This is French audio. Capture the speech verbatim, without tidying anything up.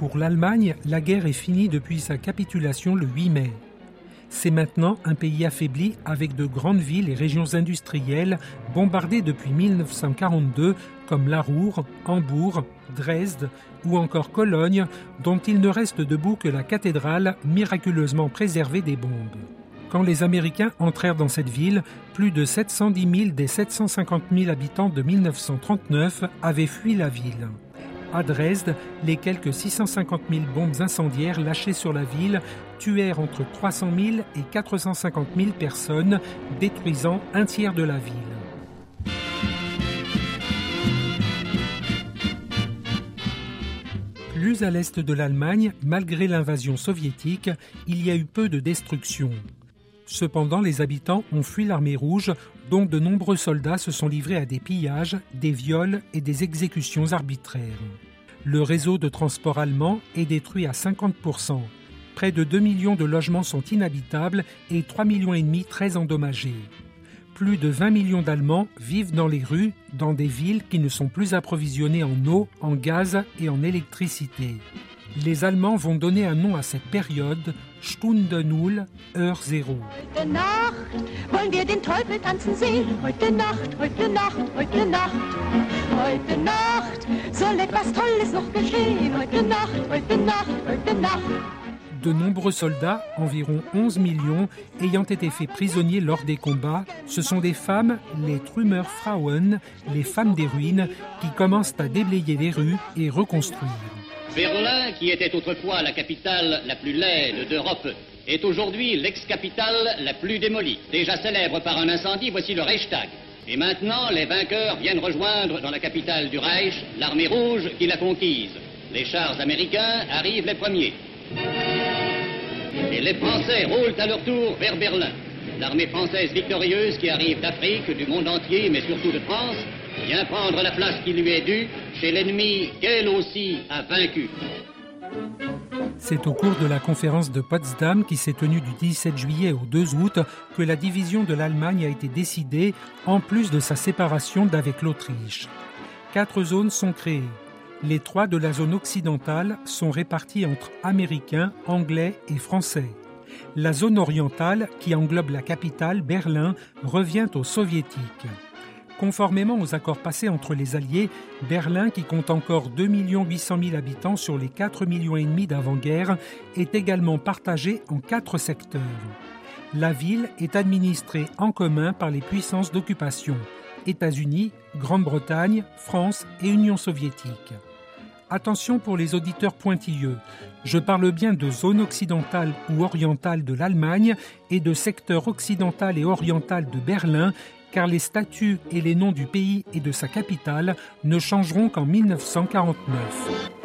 Pour l'Allemagne, la guerre est finie depuis sa capitulation le huit mai. C'est maintenant un pays affaibli avec de grandes villes et régions industrielles bombardées depuis mille neuf cent quarante-deux comme La Ruhr, Hambourg, Dresde ou encore Cologne, dont il ne reste debout que la cathédrale miraculeusement préservée des bombes. Quand les Américains entrèrent dans cette ville, plus de sept cent dix mille des sept cent cinquante mille habitants de mille neuf cent trente-neuf avaient fui la ville. À Dresde, les quelques six cent cinquante mille bombes incendiaires lâchées sur la ville tuèrent entre trois cent mille et quatre cent cinquante mille personnes, détruisant un tiers de la ville. Plus à l'est de l'Allemagne, malgré l'invasion soviétique, il y a eu peu de destruction. Cependant, les habitants ont fui l'armée rouge, dont de nombreux soldats se sont livrés à des pillages, des viols et des exécutions arbitraires. Le réseau de transport allemand est détruit à cinquante pour cent. Près de deux millions de logements sont inhabitables et trois millions et demi très endommagés. Plus de vingt millions d'Allemands vivent dans les rues, dans des villes qui ne sont plus approvisionnées en eau, en gaz et en électricité. Les Allemands vont donner un nom à cette période, Stunde Null, heure zéro. Heute Nacht wollen wir den Teufel tanzen sehen. Heute Nacht, heute Nacht, heute Nacht. Heute Nacht soll etwas Tolles noch geschehen. Heute Nacht, heute Nacht, heute Nacht. De nombreux soldats, environ onze millions, ayant été faits prisonniers lors des combats, ce sont des femmes, les Trümmerfrauen, les femmes des ruines, qui commencent à déblayer les rues et reconstruire. Berlin, qui était autrefois la capitale la plus laide d'Europe, est aujourd'hui l'ex-capitale la plus démolie. Déjà célèbre par un incendie, voici le Reichstag. Et maintenant, les vainqueurs viennent rejoindre dans la capitale du Reich l'armée rouge qui l'a conquise. Les chars américains arrivent les premiers. Et les Français roulent à leur tour vers Berlin. L'armée française victorieuse qui arrive d'Afrique, du monde entier, mais surtout de France, vient prendre la place qui lui est due chez l'ennemi qu'elle aussi a vaincu. C'est au cours de la conférence de Potsdam qui s'est tenue du dix-sept juillet au deux août que la division de l'Allemagne a été décidée, en plus de sa séparation d'avec l'Autriche. Quatre zones sont créées. Les trois de la zone occidentale sont réparties entre Américains, Anglais et Français. La zone orientale, qui englobe la capitale, Berlin, revient aux Soviétiques. Conformément aux accords passés entre les Alliés, Berlin, qui compte encore deux millions huit cent mille habitants sur les quatre millions et demi d'avant-guerre, est également partagée en quatre secteurs. La ville est administrée en commun par les puissances d'occupation, États-Unis, Grande-Bretagne, France et Union soviétique. Attention pour les auditeurs pointilleux, je parle bien de zone occidentale ou orientale de l'Allemagne et de secteur occidental et oriental de Berlin, car les statuts et les noms du pays et de sa capitale ne changeront qu'en mille neuf cent quarante-neuf.